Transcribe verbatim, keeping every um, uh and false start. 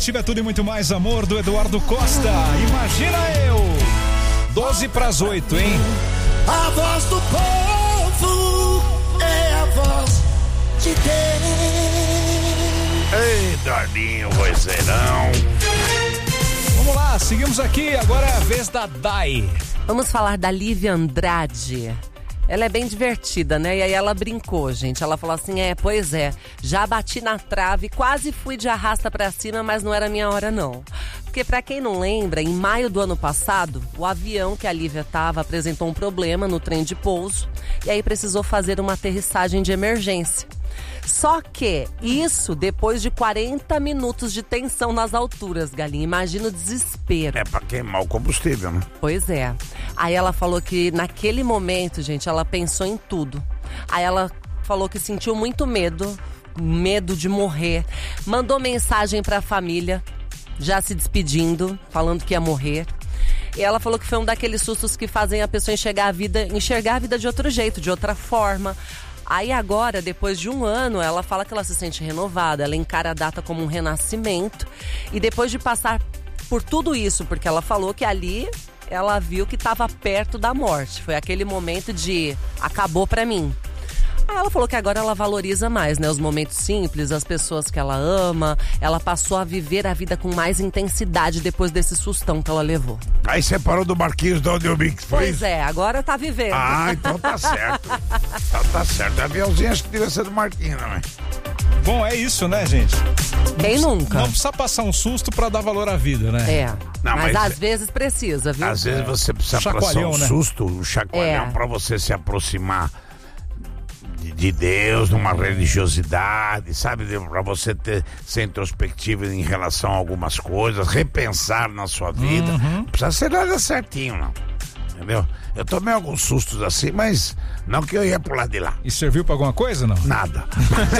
Nativa é tudo e muito mais amor do Eduardo Costa. Imagina eu. doze para as oito, hein? A voz do povo é a voz de Deus. Ei, Dorninho, vozeirão. Vamos lá, seguimos aqui. Agora é a vez da Dai. Vamos falar da Lívia Andrade. Ela é bem divertida, né? E aí ela brincou, gente. Ela falou assim, é, pois é, já bati na trave, quase fui de arrasta pra cima, mas não era minha hora, não. Porque pra quem não lembra, em maio do ano passado, o avião que a Lívia tava apresentou um problema no trem de pouso e aí precisou fazer uma aterrissagem de emergência. Só que isso depois de quarenta minutos de tensão nas alturas, Galinha. Imagina o desespero. É pra queimar o combustível, né? Pois é. Aí ela falou que naquele momento, gente, ela pensou em tudo. Aí ela falou que sentiu muito medo, medo de morrer. Mandou mensagem pra família, já se despedindo, falando que ia morrer. E ela falou que foi um daqueles sustos que fazem a pessoa enxergar a vida, enxergar a vida de outro jeito, de outra forma. Aí agora, depois de um ano, ela fala que ela se sente renovada, ela encara a data como um renascimento. E depois de passar por tudo isso, porque ela falou que ali ela viu que estava perto da morte. Foi aquele momento de acabou pra mim. Aí ela falou que agora ela valoriza mais, né? Os momentos simples, as pessoas que ela ama. Ela passou a viver a vida com mais intensidade depois desse sustão que ela levou. Aí você parou do Marquinhos do Audio Mix, foi? Pois é, agora tá vivendo. Ah, então tá certo. Então tá certo. Aviãozinho acho que devia ser do Marquinhos, não é? Bom, é isso, né, gente? Quem nunca? Não precisa passar um susto pra dar valor à vida, né? É, Não, mas, mas às vezes precisa, viu? Às vezes você precisa Chacoalhão, passar um né? susto, um chacoalhão É. pra você se aproximar de, de Deus, numa religiosidade, sabe? De- Pra você ter, ser introspectivo em relação a algumas coisas, repensar na sua vida. Não precisa ser nada certinho, não. Entendeu? Eu tomei alguns sustos assim, mas não que eu ia pular de lá. E serviu pra alguma coisa, não? Nada.